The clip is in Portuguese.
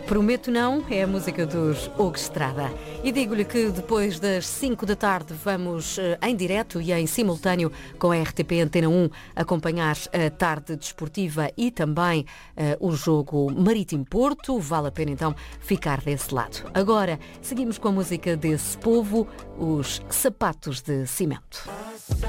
Prometo Não é a música dos Hugo Estrada. E digo-lhe que depois das 5 da tarde vamos em direto e em simultâneo com a RTP Antena 1 acompanhar a tarde desportiva e também o jogo Marítimo Porto. Vale a pena então ficar desse lado. Agora seguimos com a música desse povo, os Sapatos de Cimento.